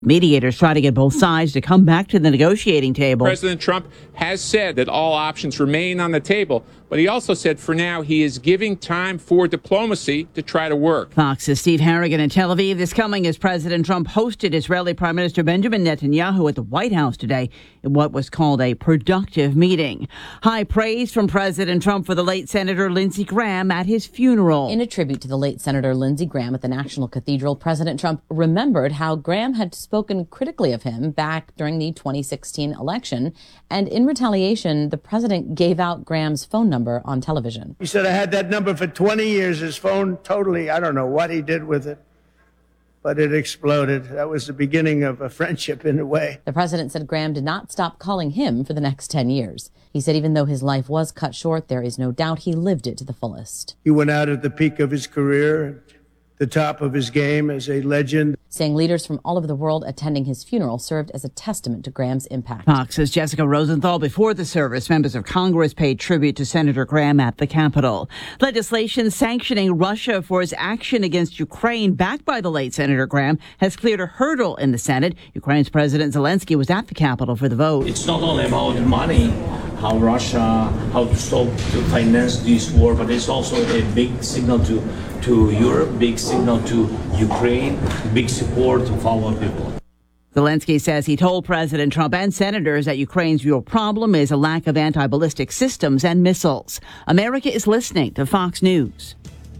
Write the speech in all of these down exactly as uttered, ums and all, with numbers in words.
Mediators try to get both sides to come back to the negotiating table. President Trump has said that all options remain on the table, but he also said for now he is giving time for diplomacy to try to work. Fox's Steve Harrigan in Tel Aviv. This coming as President Trump hosted Israeli Prime Minister Benjamin Netanyahu at the White House today in what was called a productive meeting. High praise from President Trump for the late Senator Lindsey Graham at his funeral. In a tribute to the late Senator Lindsey Graham at the National Cathedral, President Trump remembered how Graham had spoken critically of him back during the twenty sixteen election, and in retaliation, the president gave out Graham's phone number on television. He said, I had that number for twenty years. His phone totally, I don't know what he did with it, but it exploded. That was the beginning of a friendship in a way. The president said Graham did not stop calling him for the next ten years. He said even though his life was cut short, there is no doubt he lived it to the fullest. He went out at the peak of his career, the top of his game as a legend. Saying leaders from all over the world attending his funeral served as a testament to Graham's impact. Fox's Jessica Rosenthal. Before the service, members of Congress paid tribute to Senator Graham at the Capitol. Legislation sanctioning Russia for its action against Ukraine, backed by the late Senator Graham, has cleared a hurdle in the Senate. Ukraine's President Zelensky was at the Capitol for the vote. It's not only about money, how Russia, how to stop, to finance this war, but it's also a big signal to, to Europe, big signal to Ukraine, big support of our people. Zelensky says he told President Trump and senators that Ukraine's real problem is a lack of anti-ballistic systems and missiles. America is listening to Fox News.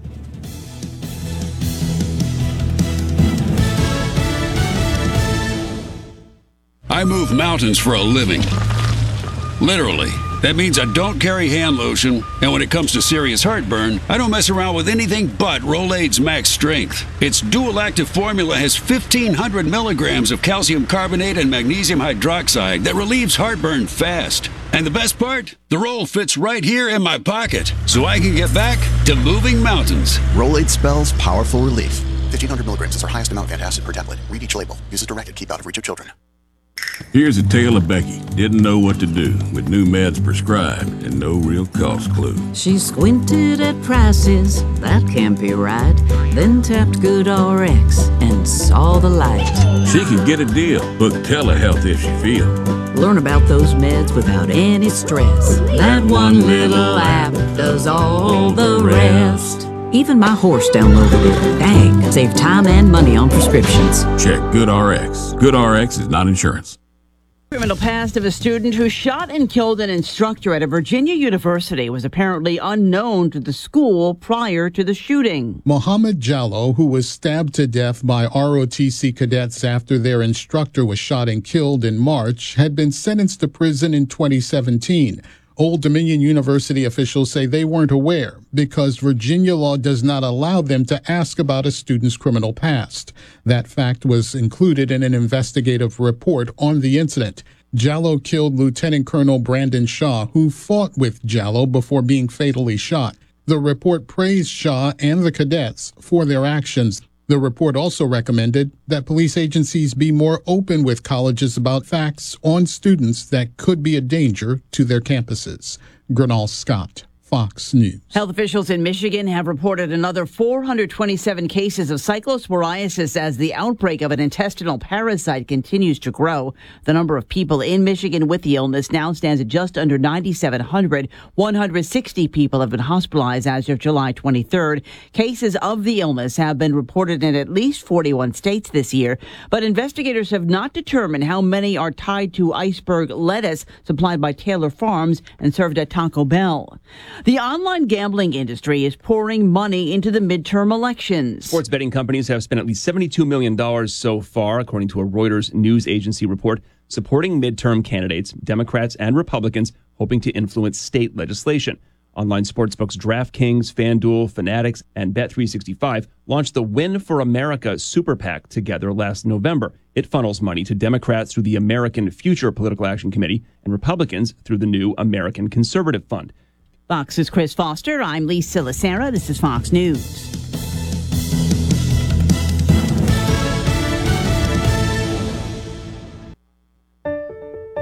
I move mountains for a living. Literally. That means I don't carry hand lotion, and when it comes to serious heartburn, I don't mess around with anything but Rolaids Max Strength. Its dual-active formula has fifteen hundred milligrams of calcium carbonate and magnesium hydroxide that relieves heartburn fast. And the best part? The roll fits right here in my pocket, so I can get back to moving mountains. Rolaids spells powerful relief. fifteen hundred milligrams is our highest amount of antacid per tablet. Read each label. Use as directed. Keep out of reach of children. Here's a tale of Becky. Didn't know what to do with new meds prescribed and no real cost clue. She squinted at prices, that can't be right. Then tapped GoodRx and saw the light. She can get a deal. Book telehealth if she feels. Learn about those meds without any stress. That one little app does all the rest. Even my horse downloaded it. Dang, save time and money on prescriptions. Check GoodRx. GoodRx is not insurance. Criminal past of a student who shot and killed an instructor at a Virginia university was apparently unknown to the school prior to the shooting. Mohammed Jallo, who was stabbed to death by R O T C cadets after their instructor was shot and killed in March, had been sentenced to prison in twenty seventeen. Old Dominion University officials say they weren't aware because Virginia law does not allow them to ask about a student's criminal past. That fact was included in an investigative report on the incident. Jallo killed Lieutenant Colonel Brandon Shaw, who fought with Jallo before being fatally shot. The report praised Shaw and the cadets for their actions. The report also recommended that police agencies be more open with colleges about facts on students that could be a danger to their campuses. Gernal Scott, Fox News. Health officials in Michigan have reported another four hundred twenty-seven cases of cyclosporiasis as the outbreak of an intestinal parasite continues to grow. The number of people in Michigan with the illness now stands at just under nine thousand seven hundred. one hundred sixty people have been hospitalized as of July twenty-third. Cases of the illness have been reported in at least forty-one states this year, but investigators have not determined how many are tied to iceberg lettuce supplied by Taylor Farms and served at Taco Bell. The online gambling industry is pouring money into the midterm elections. Sports betting companies have spent at least seventy-two million dollars so far, according to a Reuters news agency report, supporting midterm candidates, Democrats and Republicans, hoping to influence state legislation. Online sportsbooks DraftKings, FanDuel, Fanatics, and Bet three sixty-five launched the Win for America Super PAC together last November. It funnels money to Democrats through the American Future Political Action Committee and Republicans through the new American Conservative Fund. Fox's Chris Foster. I'm Lisa Lacera. This is Fox News.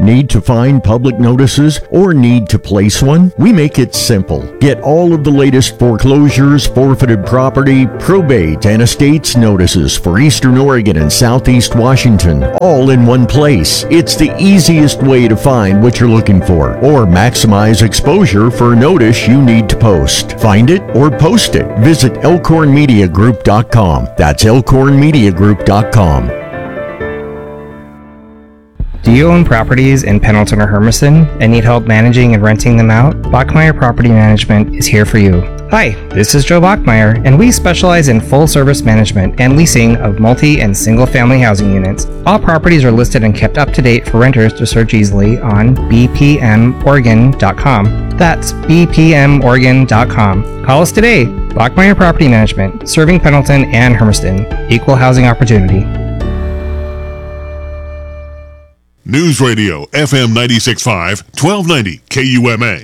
need to find public notices or need to place one? We make it simple. Get all of the latest foreclosures, forfeited property, probate, and estates notices for Eastern Oregon and Southeast Washington, all in one place. It's the easiest way to find what you're looking for or maximize exposure for a notice you need to post. Find it or post it. Visit elkhorn media group dot com. That's elkhorn media group dot com. Do you own properties in Pendleton or Hermiston and need help managing and renting them out? Bachmeyer Property Management is here for you. Hi, this is Joe Bachmeyer, and we specialize in full-service management and leasing of multi- and single-family housing units. All properties are listed and kept up to date for renters to search easily on b p m oregon dot com. That's b p m oregon dot com. Call us today. Bachmeyer Property Management, serving Pendleton and Hermiston. Equal housing opportunity. News Radio, F M ninety-six point five, twelve ninety K U M A.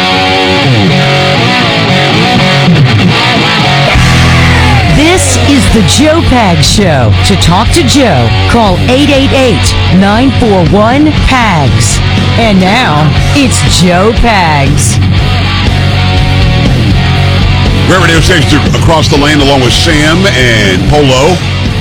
This is the Joe Pags Show. To talk to Joe, call eight eight eight, nine four one, P A G S. And now, it's Joe Pags. Great radio stations across the land along with Sam and Polo.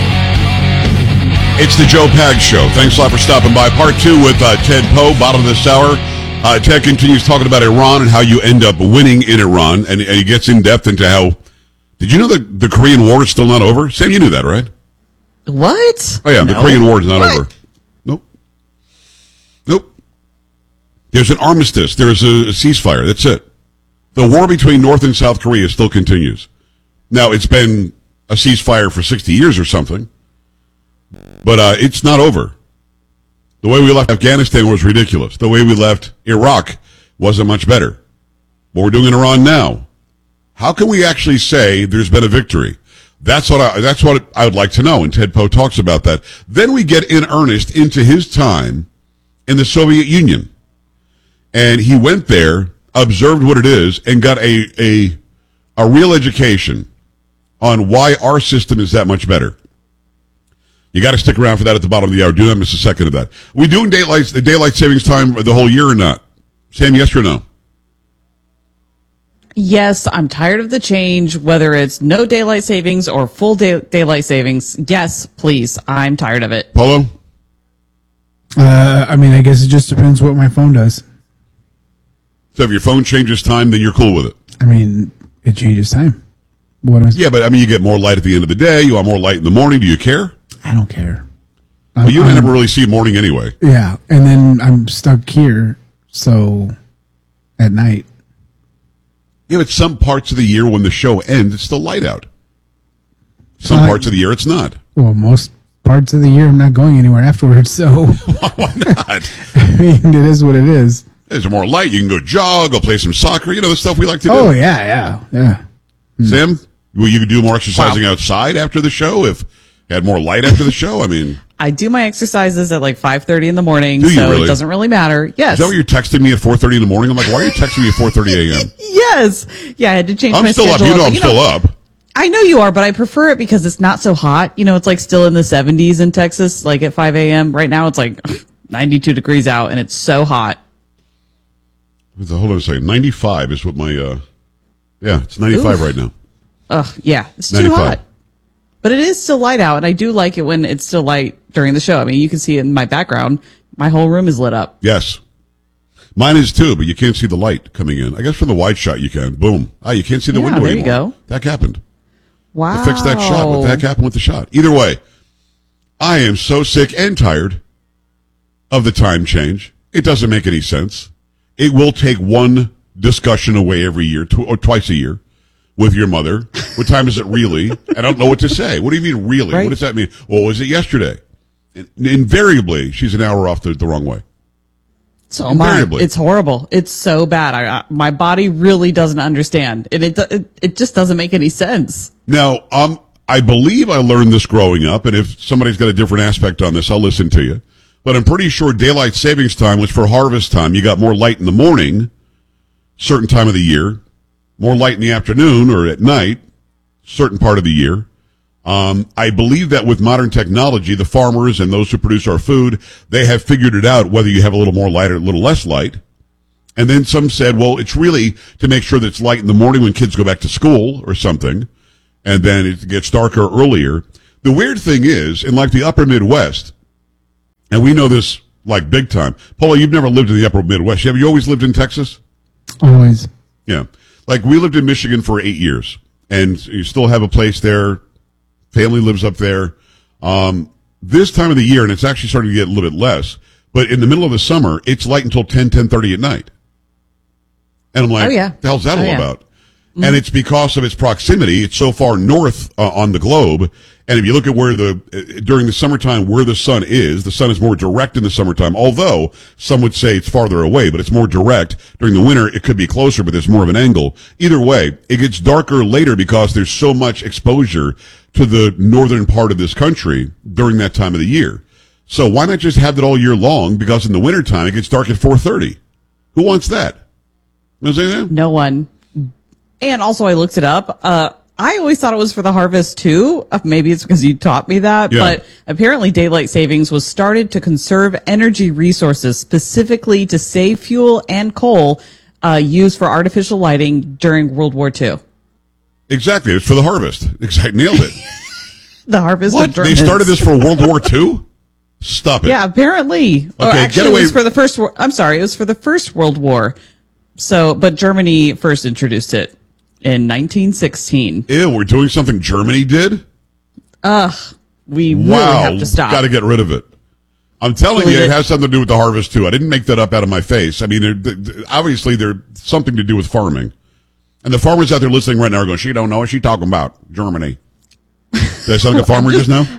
It's the Joe Pags Show. Thanks a lot for stopping by. Part two with uh, Ted Poe, bottom of this hour. Uh, Ted continues talking about Iran and how you end up winning in Iran, and, and he gets in depth into how. Did you know that the Korean War is still not over? Sam, you knew that, right? What? Oh, yeah, no. The Korean War is not what? over. Nope. Nope. There's an armistice. There's a, a ceasefire. That's it. The war between North and South Korea still continues. Now, it's been a ceasefire for sixty years or something. But uh, it's not over. The way we left Afghanistan was ridiculous. The way we left Iraq wasn't much better. What we're doing in Iran now, how can we actually say there's been a victory? That's what I, that's what I would like to know, and Ted Poe talks about that. Then we get in earnest into his time in the Soviet Union. And he went there, observed what it is, and got a, a, a real education on why our system is that much better. You got to stick around for that at the bottom of the hour. Do not miss a second of that. Are we doing daylight, the daylight savings time the whole year or not? Sam, yes or no? Yes, I'm tired of the change, whether it's no daylight savings or full day- daylight savings. Yes, please. I'm tired of it. Polo? Uh, I mean, I guess it just depends what my phone does. So if your phone changes time, then you're cool with it? I mean, it changes time. What am I- Yeah, but I mean, you get more light at the end of the day. You want more light in the morning. Do you care? I don't care. Well, you I'm, never really see morning anyway. Yeah, and then I'm stuck here, so at night. Yeah, but some parts of the year when the show ends, it's still light out. Some Uh, parts of the year, it's not. Well, most parts of the year I'm not going anywhere afterwards, so. Why not? I mean, it is what it is. There's more light. You can go jog, go play some soccer. You know, the stuff we like to do. Oh, yeah, yeah, yeah. Sam, will you do more exercising wow. outside after the show if you had more light after the show? I mean. I do my exercises at like five thirty in the morning, do you so really? It doesn't really matter. Yes. Is that what you're texting me at four thirty in the morning? I'm like, why are you texting me at four thirty a.m.? Yes. Yeah, I had to change I'm my still schedule. up. You know but, I'm you still know, up. I know you are, but I prefer it because it's not so hot. You know, it's like still in the seventies in Texas, like at five a.m. Right now it's like ninety-two degrees out, and it's so hot. Hold on a second. ninety-five is what my, uh, yeah, it's ninety-five Oof. right now. Ugh, yeah, it's too ninety-five. hot. But it is still light out, and I do like it when it's still light during the show. I mean, you can see it in my background. My whole room is lit up. Yes. Mine is too, but you can't see the light coming in. I guess from the wide shot you can. Boom. Ah, you can't see the yeah, window there anymore. you go. That happened. Wow. I fixed that shot. What the heck happened with the shot? Either way, I am so sick and tired of the time change. It doesn't make any sense. It will take one discussion away every year, tw- or twice a year, with your mother. What time is it really? I don't know what to say. What do you mean really? Right. What does that mean? Well, was it yesterday? In- invariably, she's an hour off the, the wrong way. So my, it's horrible. It's so bad. I, I, my body really doesn't understand. And it, it it just doesn't make any sense. Now, um, I believe I learned this growing up, and if somebody's got a different aspect on this, I'll listen to you. But I'm pretty sure daylight savings time was for harvest time. You got more light in the morning, certain time of the year, more light in the afternoon or at night, certain part of the year. Um, I believe that with modern technology, the farmers and those who produce our food, they have figured it out whether you have a little more light or a little less light. And then some said, well, it's really to make sure that it's light in the morning when kids go back to school or something, and then it gets darker earlier. The weird thing is, in like the upper Midwest, and we know this like big time. Paula, you've never lived in the upper Midwest. Have you always lived in Texas? Always. Yeah. Like we lived in Michigan for eight years, and you still have a place there. Family lives up there. Um, this time of the year, and it's actually starting to get a little bit less, but in the middle of the summer, it's light until ten, ten thirty at night. And I'm like, oh, yeah. what the hell's that oh, all yeah. about? Mm-hmm. And it's because of its proximity. It's so far north uh, on the globe. And if you look at where the, uh, during the summertime, where the sun is, the sun is more direct in the summertime, although some would say it's farther away, but it's more direct. During the winter, it could be closer, but there's more of an angle. Either way, it gets darker later because there's so much exposure to the northern part of this country during that time of the year. So why not just have it all year long? Because in the wintertime, it gets dark at four thirty. Who wants that? You know what I'm saying? No one. And also, I looked it up. Uh, I always thought it was for the harvest too. Uh, Maybe it's because you taught me that. Yeah. But apparently, daylight savings was started to conserve energy resources, specifically to save fuel and coal uh, used for artificial lighting during World War Two. Exactly. It's for the harvest. Exactly. Nailed it. The harvest What? of They Germans. started this for World War Two? Stop it. Yeah, apparently. Or Okay, actually, get away- it was for the first. Wor- I'm sorry, it was for the First World War. So, but Germany first introduced it in nineteen sixteen. Ew, we're doing something Germany did? Ugh, we really Wow. have to stop. Got to get rid of it. I'm telling Believe you, it it. has something to do with the harvest, too. I didn't make that up out of my face. I mean, they're, they're- obviously, there's something to do with farming. And the farmers out there listening right now are going, she don't know what she's talking about. Germany. Did I sound like a farmer just now?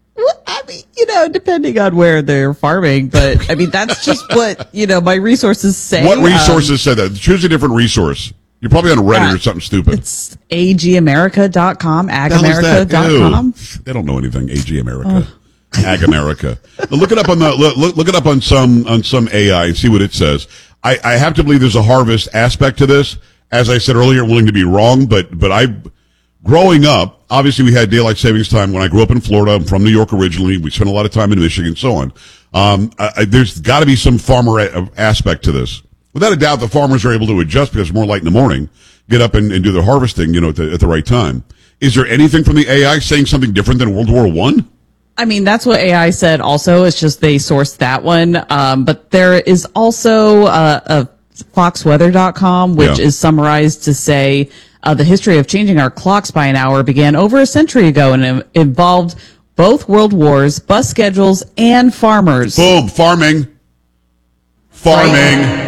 I mean, you know, depending on where they're farming, but I mean, that's just what, you know, my resources say. What Um, resources say that? Choose a different resource. You're probably on Reddit Yeah. or something stupid. It's A G America dot com, ag The hell is america that? dot com. Ew. They don't know anything. A G America, Ag America. Now look it up on the look, look look it up on some on some A I and see what it says. I, I have to believe there's a harvest aspect to this. As I said earlier, willing to be wrong, but but I, growing up, obviously we had daylight savings time when I grew up in Florida. I'm from New York originally. We spent a lot of time in Michigan, so on. Um, I, I, there's got to be some farmer a, aspect to this. Without a doubt, the farmers are able to adjust because it's more light in the morning, get up and, and do their harvesting, you know, at the, at the right time. Is there anything from the A I saying something different than World War One? I mean, that's what A I said also. It's just they sourced that one. Um, but there is also uh, a fox weather dot com, which Yeah. is summarized to say uh, the history of changing our clocks by an hour began over a century ago and it involved both world wars, bus schedules, and farmers. Boom, farming. Farming.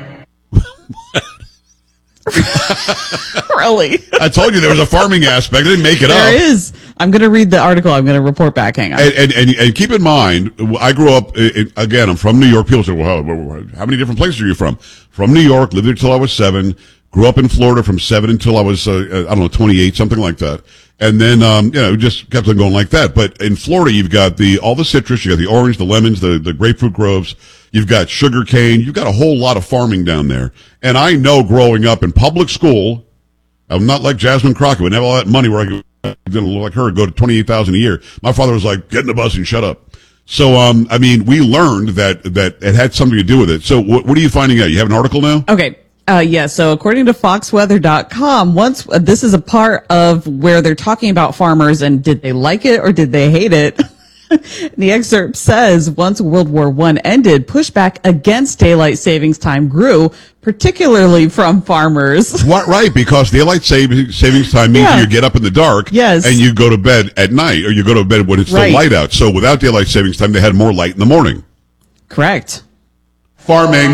Really? I told you there was a farming aspect. I didn't make it There up. is. I'm going to read the article. I'm going to report back. Hang on. And, and, and, and keep in mind, I grew up, in, again, I'm from New York. People say, well, how, how many different places are you from? From New York, lived there till I was seven, grew up in Florida from seven until I was, uh, I don't know, twenty-eight, something like that. And then, um, you know, just kept on going like that. But in Florida, you've got the, all the citrus, you got the orange, the lemons, the, the grapefruit groves, you've got sugar cane, you've got a whole lot of farming down there. And I know growing up in public school, I'm not like Jasmine Crockett, would have all that money where I could, gonna look like her, go to twenty-eight thousand a year. My father was like, get in the bus and shut up. So, um, I mean, we learned that, that it had something to do with it. So what, what are you finding out? You have an article now? Okay. Uh, yeah. So according to fox weather dot com, once uh, this is a part of where they're talking about farmers and did they like it or did they hate it? The excerpt says once World War One ended, pushback against daylight savings time grew, particularly from farmers. What, right, because daylight saving, savings time means Yeah. you get up in the dark Yes. and you go to bed at night, or you go to bed when it's still Right. light out. So without daylight savings time, they had more light in the morning. Correct. Farming.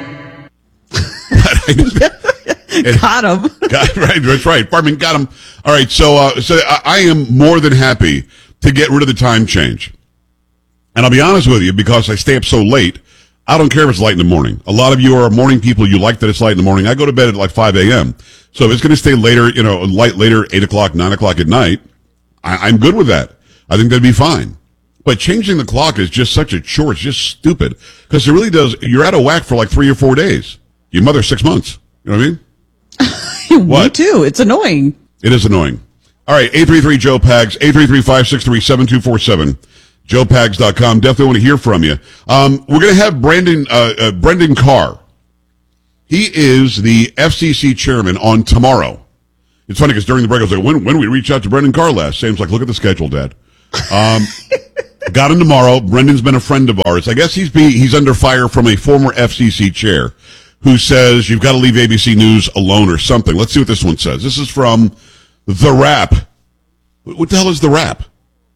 Got him. Got, right, that's right. Farming got him. All right, so uh, so I, I am more than happy to get rid of the time change. And I'll be honest with you, because I stay up so late, I don't care if it's light in the morning. A lot of you are morning people. You like that it's light in the morning. I go to bed at like five a.m. So if it's going to stay later, you know, light later, eight o'clock, nine o'clock at night, I, I'm good with that. I think that'd be fine. But changing the clock is just such a chore. It's just stupid. Because it really does, you're out of whack for like three or four days. Your mother, six months. You know what I mean? Me too. It's annoying. It is annoying. All right, eight three three Joe Pags, eight three three, five six three, seven two four seven, joe pags dot com. Definitely want to hear from you. Um, we're going to have Brandon, uh, uh, Brendan Carr. He is the F C C chairman on tomorrow. It's funny because during the break, I was like, when, when we reach out to Brendan Carr last? Sam's like, look at the schedule, Dad. Um, got him tomorrow. Brendan's been a friend of ours. I guess he's be, he's under fire from a former F C C chair who says you've got to leave A B C News alone or something. Let's see what this one says. This is from The Wrap. What the hell is The Wrap?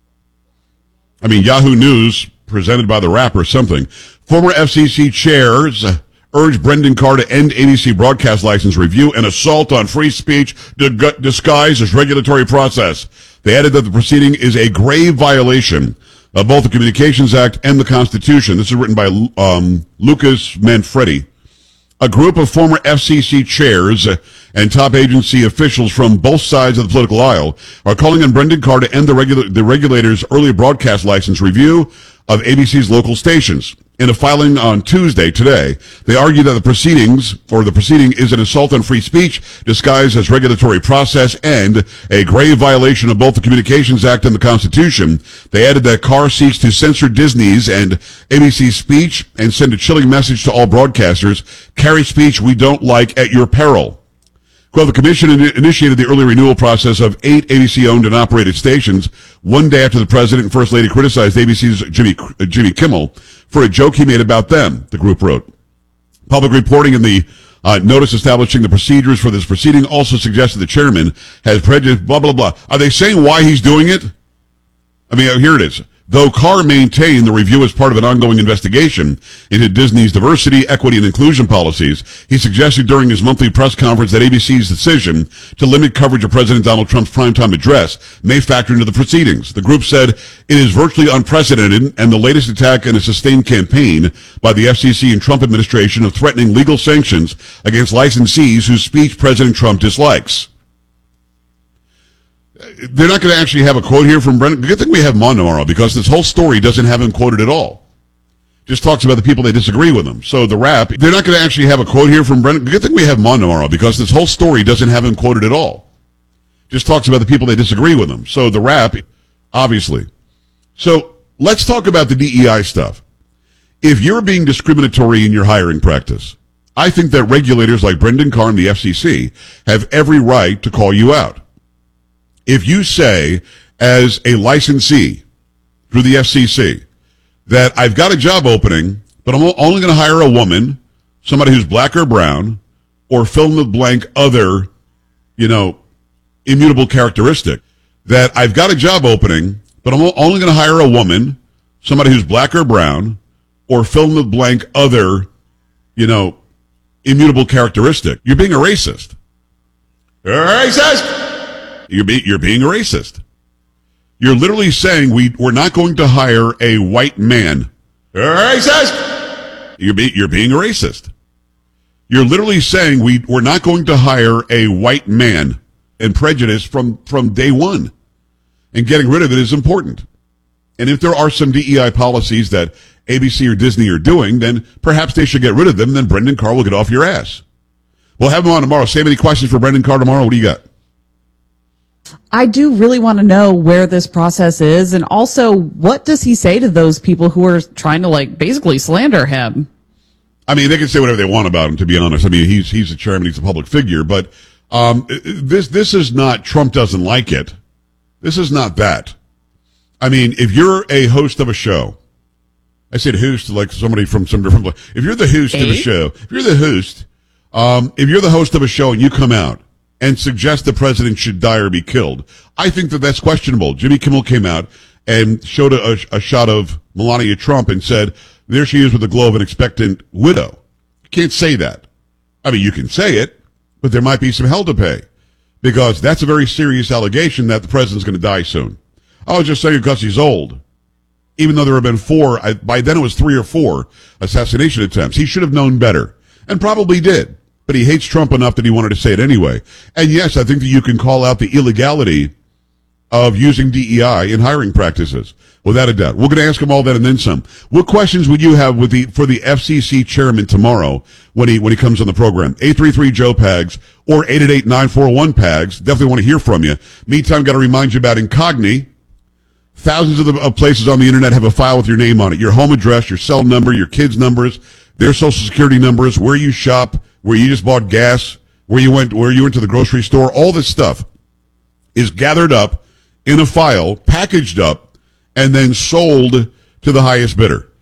I mean, Yahoo News, presented by The Wrap or something. Former F C C chairs urged Brendan Carr to end A B C broadcast license review and assault on free speech disguised as regulatory process. They added that the proceeding is a grave violation of both the Communications Act and the Constitution. This is written by um, Lucas Manfredi. A group of former F C C chairs and top agency officials from both sides of the political aisle are calling on Brendan Carr to end the, regula- the regulator's early broadcast license review of A B C's local stations. In a filing on Tuesday, today, they argue that the proceedings, or the proceeding is an assault on free speech disguised as regulatory process and a grave violation of both the Communications Act and the Constitution. They added that Carr seeks to censor Disney's and A B C's speech and send a chilling message to all broadcasters: carry speech we don't like at your peril. Well, the commission in- initiated the early renewal process of eight A B C-owned and operated stations one day after the president and first lady criticized A B C's Jimmy, uh, Jimmy Kimmel for a joke he made about them, the group wrote. Public reporting in the uh, notice establishing the procedures for this proceeding also suggested the chairman has prejudice, blah, blah, blah. Are they saying why he's doing it? I mean, here it is. Though Carr maintained the review as part of an ongoing investigation into Disney's diversity, equity, and inclusion policies, he suggested during his monthly press conference that A B C's decision to limit coverage of President Donald Trump's primetime address may factor into the proceedings. The group said it is virtually unprecedented and the latest attack in a sustained campaign by the F C C and Trump administration of threatening legal sanctions against licensees whose speech President Trump dislikes. They're not going to actually have a quote here from Brendan. Good thing we have him on tomorrow because this whole story doesn't have him quoted at all. Just talks about the people that disagree with him. So The Wrap, they're not going to actually have a quote here from Brendan. Good thing we have him on tomorrow because this whole story doesn't have him quoted at all. Just talks about the people that disagree with him. So The Wrap, obviously. So let's talk about the D E I stuff. If you're being discriminatory in your hiring practice, I think that regulators like Brendan Carr and the F C C have every right to call you out. If you say, as a licensee through the F C C, that I've got a job opening, but I'm only going to hire a woman, somebody who's black or brown, or fill in the blank other, you know, immutable characteristic, that I've got a job opening, but I'm only going to hire a woman, somebody who's black or brown, or fill in the blank other, you know, immutable characteristic, you're being a racist. You're a racist! You're, be, you're being a racist. You're literally saying we, we're not going to hire a white man. You're a racist! You're, be, you're being a racist. You're literally saying we, we're not going to hire a white man, and prejudice from, from day one. And getting rid of it is important. And if there are some D E I policies that A B C or Disney are doing, then perhaps they should get rid of them, then Brendan Carr will get off your ass. We'll have him on tomorrow. Sam, any questions for Brendan Carr tomorrow? What do you got? I do really want to know where this process is, and also what does he say to those people who are trying to, like, basically slander him? I mean, they can say whatever they want about him, to be honest. I mean, he's he's a chairman, he's a public figure, but um, this this is not Trump doesn't like it. This is not that. I mean, if you're a host of a show, I said host like somebody from some different place. If you're the host a? of a show, if you're the host, um, if you're the host of a show and you come out and suggest the president should die or be killed, I think that that's questionable. Jimmy Kimmel came out and showed a, a, a shot of Melania Trump and said, there she is with the glow of an expectant widow. You can't say that. I mean, you can say it, but there might be some hell to pay because that's a very serious allegation that the president's going to die soon. I was just saying because he's old. Even though there have been four, I, by then it was three or four assassination attempts. He should have known better and probably did. But he hates Trump enough that he wanted to say it anyway. And yes, I think that you can call out the illegality of using D E I in hiring practices. Without a doubt. We're going to ask him all that and then some. What questions would you have with the for the F C C chairman tomorrow when he when he comes on the program? eight three three Joe Pags or eight eight eight, nine four one, Pags. Definitely want to hear from you. Meantime, got to remind you about Incogni. Thousands of, the, of places on the internet have a file with your name on it. Your home address, your cell number, your kids' numbers, their social security numbers, where you shop, where you just bought gas, where you went, where you went to the grocery store. All this stuff is gathered up in a file, packaged up, and then sold to the highest bidder.